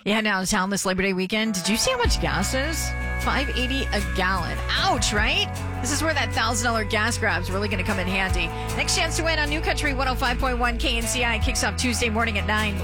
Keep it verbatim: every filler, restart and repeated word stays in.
Yeah, downtown this Labor Day weekend. Did you see how much gas is? five eighty a gallon. Ouch, right? This is where that one thousand dollars gas grab's really going to come in handy. Next chance to win on New Country one oh five point one K N C I kicks off Tuesday morning at nine.